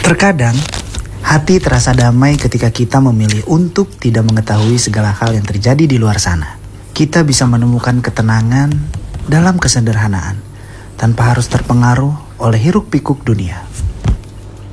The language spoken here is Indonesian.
Terkadang, hati terasa damai ketika kita memilih untuk tidak mengetahui segala hal yang terjadi di luar sana. Kita bisa menemukan ketenangan dalam kesederhanaan, tanpa harus terpengaruh oleh hiruk-pikuk dunia.